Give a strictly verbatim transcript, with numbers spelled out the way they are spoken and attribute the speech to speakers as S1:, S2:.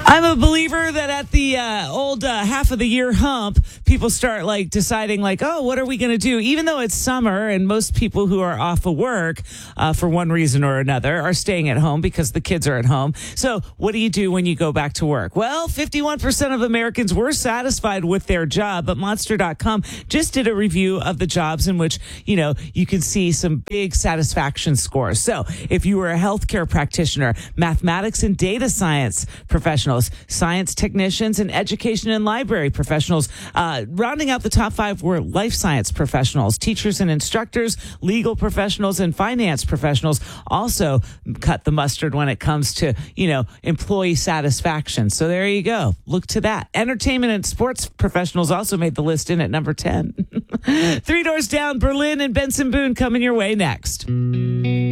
S1: I'm a believer that at the uh, old uh, half of the year hump, people start like deciding like, oh, what are we going to do? Even though it's summer and most people who are off of work uh, for one reason or another are staying at home because the kids are at home. So what do you do when you go back to work? Well, fifty-one percent of Americans were satisfied with their job, but Monster dot com just did a review of the jobs in which, you know, you can see some big satisfaction scores. So if you were a healthcare practitioner, mathematics and data science professionals, science technicians, and education and library professionals. Uh, rounding out the top five were life science professionals, teachers and instructors, legal professionals, and finance professionals. Also cut the mustard when it comes to, you know, employee satisfaction. So there you go. Look to that. Entertainment and sports professionals also made the list in at number ten. Three doors down, Berlin and Benson Boone coming your way next.